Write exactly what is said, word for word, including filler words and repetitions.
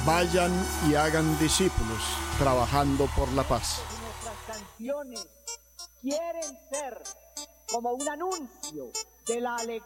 Vayan y hagan discípulos, trabajando por la paz. Nuestras canciones quieren ser como un anuncio de la alegría.